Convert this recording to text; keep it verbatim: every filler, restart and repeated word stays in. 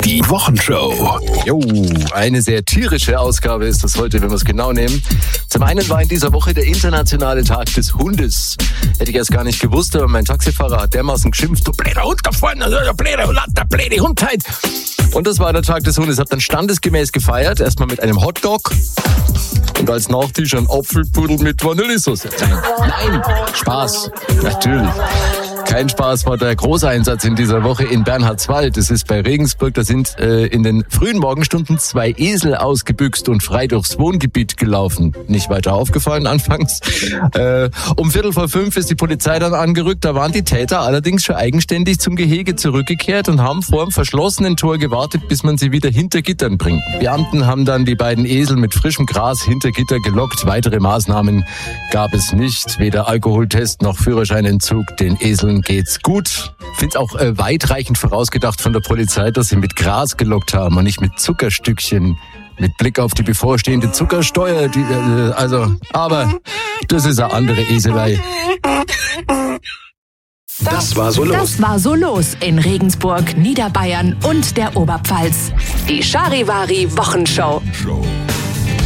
Die Wochenshow. Jo, eine sehr tierische Ausgabe ist das heute, wenn wir es genau nehmen. Zum einen war in dieser Woche der internationale Tag des Hundes. Hätte ich erst gar nicht gewusst, aber mein Taxifahrer hat dermaßen geschimpft. Du blöder Hund da vorne, du blöder Hund, der blöde Hundheit. Und das war der Tag des Hundes. Hat dann standesgemäß gefeiert. Erstmal mit einem Hotdog. Und als Nachtisch ein Apfelpudel mit Vanillesauce. Nein, nein, Spaß. Natürlich. Kein Spaß war der Großeinsatz in dieser Woche in Bernhardswald. Das ist bei Regensburg. Da sind äh, in den frühen Morgenstunden zwei Esel ausgebüxt und frei durchs Wohngebiet gelaufen. Nicht weiter aufgefallen anfangs. Äh, um Viertel vor fünf ist die Polizei dann angerückt. Da waren die Täter allerdings schon eigenständig zum Gehege zurückgekehrt und haben vor dem verschlossenen Tor gewartet, bis man sie wieder hinter Gittern bringt. Beamten haben dann die beiden Esel mit frischem Gras hinter Gitter gelockt. Weitere Maßnahmen gab es nicht. Weder Alkoholtest noch Führerscheinentzug. Den Eseln geht's gut. Ich finde es auch äh, weitreichend vorausgedacht von der Polizei, dass sie mit Gras gelockt haben und nicht mit Zuckerstückchen. Mit Blick auf die bevorstehende Zuckersteuer. Die, äh, also, aber das ist eine andere Eselei. Das war so los. Das war so los in Regensburg, Niederbayern und der Oberpfalz. Die Charivari Wochenshow. Show.